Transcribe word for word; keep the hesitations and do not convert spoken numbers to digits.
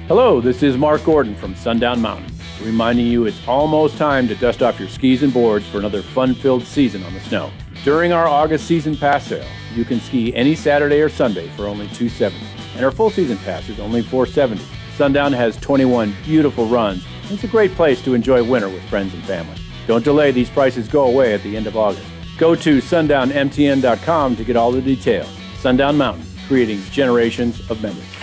Hello, this is Mark Gordon from Sundown Mountain, reminding you it's almost time to dust off your skis and boards for another fun-filled season on the snow. During our August season pass sale, you can ski any Saturday or Sunday for only two hundred seventy dollars, and our full season pass is only four hundred seventy dollars. Sundown has twenty-one beautiful runs, and it's a great place to enjoy winter with friends and family. Don't delay, these prices go away at the end of August. Go to sundown m t n dot com to get all the details. Sundown Mountain, creating generations of memories.